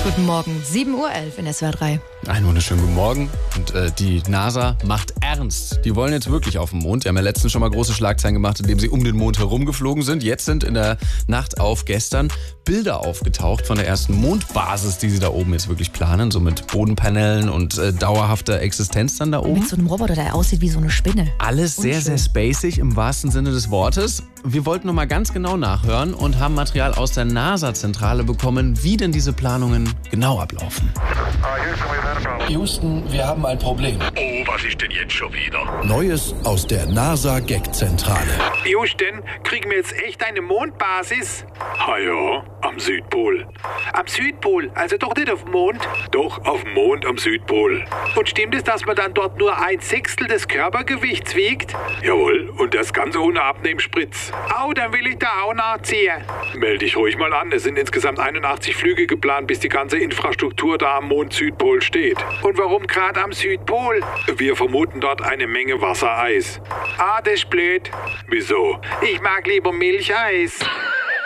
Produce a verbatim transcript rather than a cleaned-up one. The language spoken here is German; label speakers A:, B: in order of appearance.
A: Guten Morgen, sieben Uhr elf in S W R drei.
B: Einen wunderschönen guten Morgen. Und äh, die NASA macht ernst. Die wollen jetzt wirklich auf den Mond. Die haben ja letztens schon mal große Schlagzeilen gemacht, indem sie um den Mond herumgeflogen sind. Jetzt sind in der Nacht auf gestern Bilder aufgetaucht von der ersten Mondbasis, die sie da oben jetzt wirklich planen. So mit Bodenpanelen und äh, dauerhafter Existenz dann da oben.
A: Mit so einem Roboter, der aussieht wie so eine Spinne.
B: Alles sehr,
A: Unschön.
B: sehr spacig im wahrsten Sinne des Wortes. Wir wollten noch mal ganz genau nachhören und haben Material aus der NASA-Zentrale bekommen, wie denn diese Planungen genau ablaufen.
C: Houston, wir haben ein Problem.
D: Oh, was ist denn jetzt schon wieder?
C: Neues aus der NASA-Gag-Zentrale.
E: Houston, kriegen wir jetzt echt eine Mondbasis?
D: Ah ja, am Südpol.
E: Am Südpol, also doch nicht auf dem Mond.
D: Doch, auf dem Mond am Südpol.
E: Und stimmt es, dass man dann dort nur ein Sechstel des Körpergewichts wiegt?
D: Jawohl, und das Ganze ohne Abnehmspritz.
E: Au, dann will ich da auch nachziehen.
D: Meld dich ruhig mal an. Es sind insgesamt einundachtzig Flüge geplant, bis die ganze Infrastruktur da am Mond Südpol steht.
E: Und warum gerade am Südpol?
D: Wir vermuten dort eine Menge Wassereis.
E: Ah, das ist blöd.
D: Wieso?
E: Ich mag lieber Milcheis.